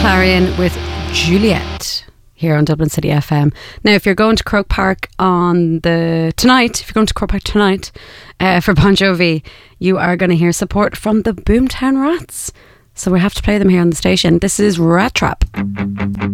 Clarion with Juliet here on Dublin City FM. Now, if you're going to Croke Park tonight for Bon Jovi, you are going to hear support from the Boomtown Rats. So we have to play them here on the station. This is Rat Trap.